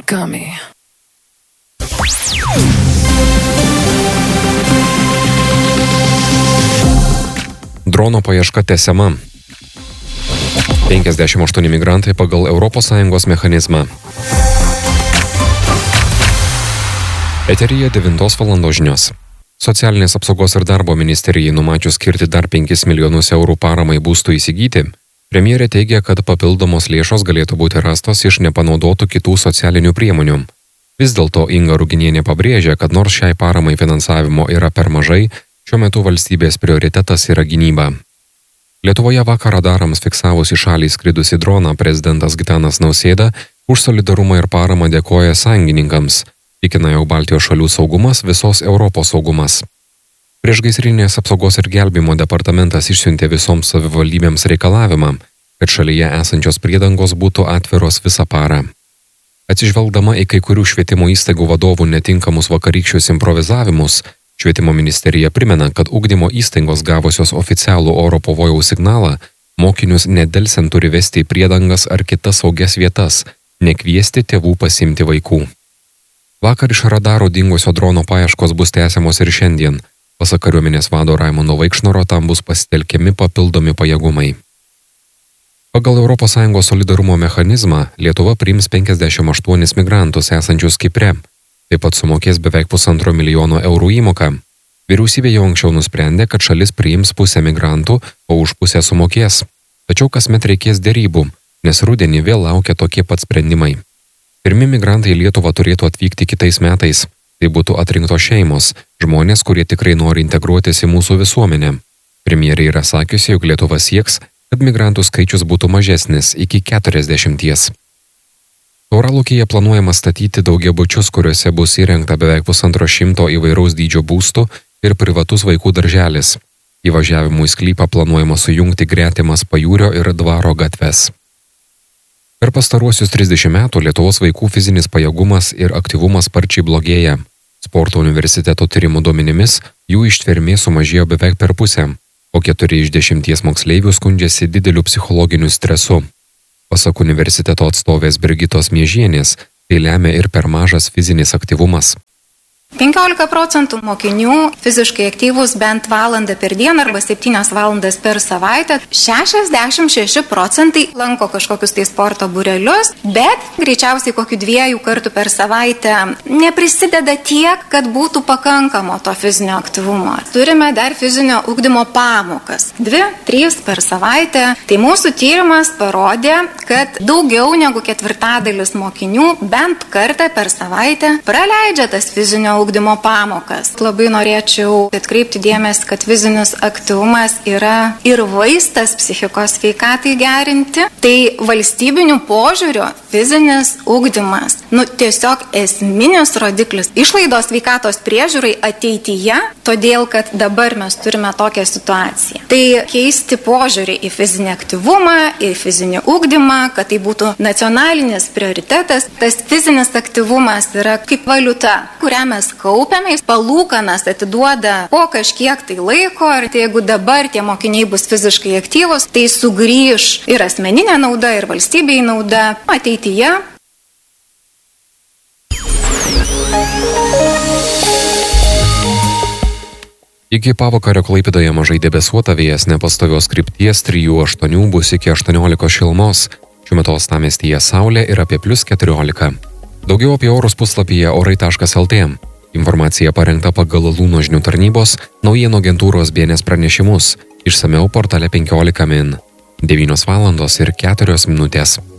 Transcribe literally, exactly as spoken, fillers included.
Gummy. Drono paieška tęsiama. penkiasdešimt aštuoni migrantai pagal Europos Sąjungos mechanizmą. Eteryje devintos valandos žinios. Socialinės apsaugos ir darbo ministerijai numačius skirti dar penkis milijonus eurų paramai būstų įsigyti, premjerė teigia, kad papildomos lėšos galėtų būti rastos iš nepanaudotų kitų socialinių priemonių. Vis dėlto Inga Ruginienė pabrėžia, kad nors šiai paramai finansavimo yra per mažai, šiuo metu valstybės prioritetas yra gynyba. Lietuvoje vakar radarams fiksavus į šalį skridusi droną prezidentas Gitanas Nausėda už solidarumą ir paramą dėkoja sąjungininkams, tikina, jog Baltijos šalių saugumas visos Europos saugumas. Priešgaisrinės apsaugos ir gelbėjimo departamentas išsiuntė visoms savivaldybėms reikalavimą, kad šalyje esančios priedangos būtų atviros visą parą. Atsižvelgdama į kai kurių švietimo įstaigų vadovų netinkamus vakarykščius improvizavimus, Švietimo ministerija primena, kad ugdymo įstaigos gavusios oficialų oro pavojaus signalą mokinius nedelsiant turi vesti į priedangas ar kitas saugias vietas, nekviesti tėvų pasiimti vaikų. Vakar iš radaro dingusio drono paieškos bus tęsiamos ir šiandien. Pasak kariuomenės vado Raimundo Vaikšnoro tam bus pasitelkiami papildomi pajėgumai. Pagal Europos Sąjungos solidarumo mechanizmą Lietuva priims penkiasdešimt aštuonis migrantus esančius Kipre. Taip pat sumokės beveik pusantro milijono eurų įmoką. Vyriausybė jau anksčiau nusprendė, kad šalis priims pusę migrantų, o už pusę sumokės. Tačiau kasmet reikės derybų, nes rudenį vėl laukia tokie pat sprendimai. Pirmi migrantai į Lietuvą turėtų atvykti kitais metais. Tai būtų atrinktos šeimos, žmonės, kurie tikrai nori integruotis į mūsų visuomenę. Premjerė yra sakiusi, jog Lietuva sieks, kad migrantų skaičius būtų mažesnis iki keturiasdešimties. Tauralaukyje planuojama statyti daugiabučius, kuriuose bus įrengta beveik pusantro šimto įvairaus dydžio būstų ir privatus vaikų darželis. Įvažiavimų į sklypą planuojama sujungti gretimas Pajūrio ir Dvaro gatves. Per pastaruosius trisdešimt metų Lietuvos vaikų fizinis pajėgumas ir aktyvumas sparčiai blogėja. Sporto universiteto tyrimų duomenimis jų ištvermė sumažėjo beveik per pusę, o keturi iš dešimties moksleivių skundžiasi dideliu psichologiniu stresu. Pasak universiteto atstovės Brigitos Miežienės, tai lemia ir per mažas fizinis aktyvumas. penkiolika procentų mokinių fiziškai aktyvūs bent valandą per dieną arba septynias valandas per savaitę. šešiasdešimt šeši procentai lanko kažkokius tai sporto būrelius, bet greičiausiai kokių dviejų kartų per savaitę neprisideda tiek, kad būtų pakankamo to fizinio aktyvumo. Turime dar fizinio ugdymo pamokas. Dvi, trys per savaitę. Tai mūsų tyrimas parodė, kad daugiau negu ketvirtadalis mokinių bent kartą per savaitę praleidžia tas fizinio ugdymo pamokas. Labai norėčiau atkreipti dėmesį, kad fizinis aktyvumas yra ir vaistas psichikos sveikatai gerinti. Tai valstybinių požiūrių fizinis ugdymas, nu tiesiog esminis rodiklis išlaidos sveikatos priežiūrai ateityje, todėl kad dabar mes turime tokią situaciją. Tai keisti požiūrį į fizinį aktyvumą, į fizinį ugdymą, kad tai būtų nacionalinis prioritetas. Tas fizinis aktyvumas yra kaip valiuta, kurią mes kaupiame, palūkanas atiduoda po kažkiek tai laiko ir tai jeigu dabar tie mokiniai bus fiziškai aktyvus, tai sugrįž ir asmeninė nauda, ir valstybei nauda ateityje. Iki pavakario Klaipėdoje mažai debesuota, vėjas nepastovios krypties trijų aštuonių bus iki aštuoniolikos šilumos. Šiuo metu uostamiestyje saulė ir apie plius keturiolika. Daugiau apie orus puslapyje orai taškas el tė. Informacija parengta pagal Lūno žinių tarnybos naujienų agentūros B N S pranešimus. Išsamiau portale penkiolika min. devynios valandos ir keturios minutės.